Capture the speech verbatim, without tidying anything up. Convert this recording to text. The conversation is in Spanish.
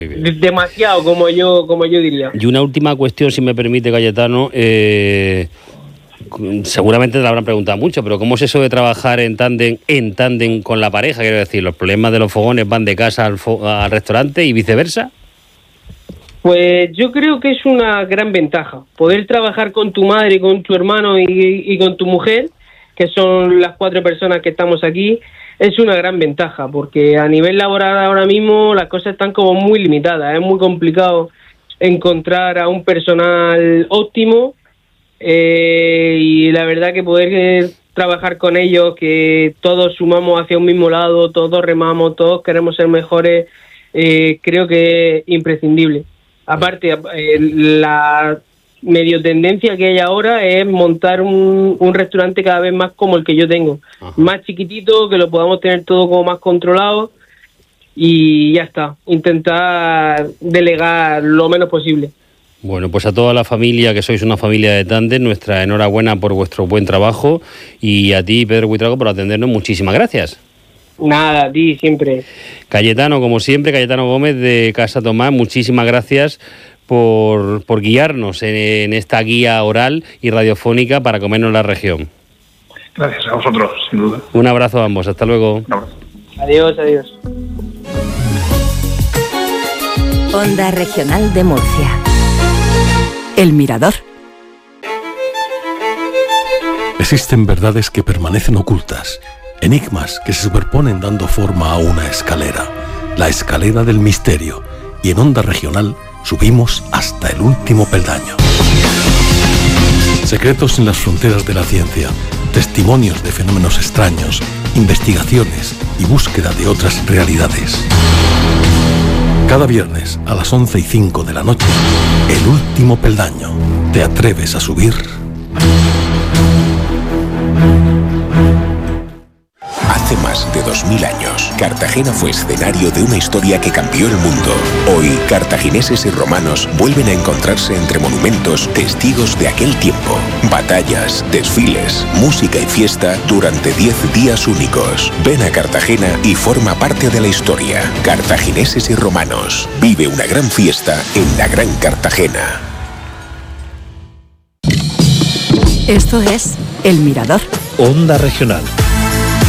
demasiado, como yo, como yo diría. Y una última cuestión, si me permite, Cayetano. Eh, seguramente te la habrán preguntado mucho, pero ¿cómo es eso de trabajar en tándem, en tándem con la pareja? Quiero decir, ¿los problemas de los fogones van de casa al, fo- al restaurante y viceversa? Pues yo creo que es una gran ventaja poder trabajar con tu madre, con tu hermano y, y con tu mujer, que son las cuatro personas que estamos aquí. Es una gran ventaja, porque a nivel laboral ahora mismo las cosas están como muy limitadas. Es muy complicado encontrar a un personal óptimo, eh, y la verdad que poder eh, trabajar con ellos, que todos sumamos hacia un mismo lado, todos remamos, todos queremos ser mejores, eh, creo que es imprescindible. Aparte, eh, la medio tendencia que hay ahora es montar un, un restaurante cada vez más como el que yo tengo. Ajá. Más chiquitito, que lo podamos tener todo como más controlado y ya está. Intentar delegar lo menos posible. Bueno, pues a toda la familia, que sois una familia de tándem, nuestra enhorabuena por vuestro buen trabajo, y a ti, Pedro Buitrago, por atendernos. Muchísimas gracias. Nada, a ti siempre. Cayetano, como siempre, Cayetano Gómez de Casa Tomás, muchísimas gracias por, por guiarnos en, en esta guía oral y radiofónica para comernos la región. Gracias a vosotros, sin duda. Un abrazo a ambos, hasta luego. Un abrazo. Adiós, adiós. Onda Regional de Murcia. El Mirador. Existen verdades que permanecen ocultas, enigmas que se superponen dando forma a una escalera, la escalera del misterio, y en Onda Regional subimos hasta el último peldaño. Secretos en las fronteras de la ciencia, testimonios de fenómenos extraños, investigaciones y búsqueda de otras realidades. Cada viernes a las once y cinco de la noche, el último peldaño. ¿Te atreves a subir? Hace más de dos mil años, Cartagena fue escenario de una historia que cambió el mundo. Hoy, cartagineses y romanos vuelven a encontrarse entre monumentos, testigos de aquel tiempo. Batallas, desfiles, música y fiesta durante diez días únicos. Ven a Cartagena y forma parte de la historia. Cartagineses y romanos. Vive una gran fiesta en la Gran Cartagena. Esto es El Mirador. Onda Regional.